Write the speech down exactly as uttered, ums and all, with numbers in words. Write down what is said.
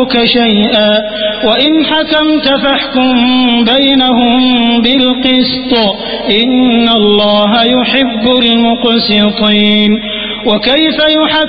شيئا وإن حكمت فاحكم بينهم بالقسط إن الله يحب المقسطين. وكيف يحكم